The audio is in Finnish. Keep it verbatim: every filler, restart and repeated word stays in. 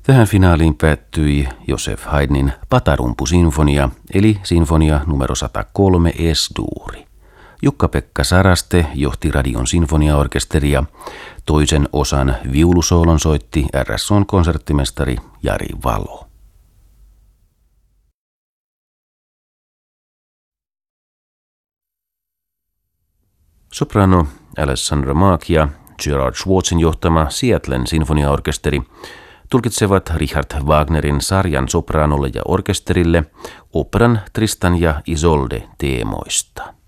Tähän finaaliin päättyi Joseph Haydnin Patarumpu-sinfonia, eli sinfonia numero sata kolme Es-duuri. Jukka-Pekka Saraste johti Radion sinfoniaorkesteria. Toisen osan viulusoolon soitti R S O:n konserttimestari Jari Valo. Soprano Alessandra Maak ja Gerard Schwartzin johtama Seattlen sinfoniaorkesteri tulkitsevat Richard Wagnerin sarjan sopraanolle ja orkesterille operan Tristan ja Isolde teemoista.